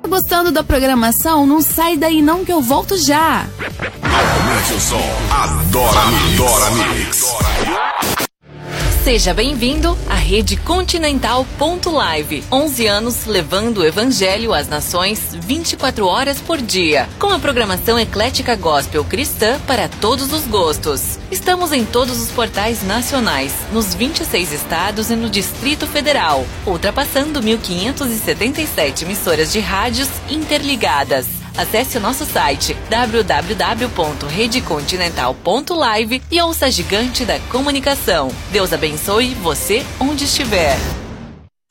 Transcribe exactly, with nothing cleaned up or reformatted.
Tá gostando da programação? Não sai daí não que eu volto já. Aumente o som. Adora Mix. Adora Mix. Seja bem-vindo à Rede Continental ponto live. onze anos levando o evangelho às nações vinte e quatro horas por dia. Com a programação eclética gospel cristã para todos os gostos. Estamos em todos os portais nacionais, nos vinte e seis estados e no Distrito Federal, ultrapassando mil quinhentas e setenta e sete emissoras de rádios interligadas. Acesse o nosso site w w w ponto rede continental ponto live e ouça a gigante da comunicação. Deus abençoe você onde estiver.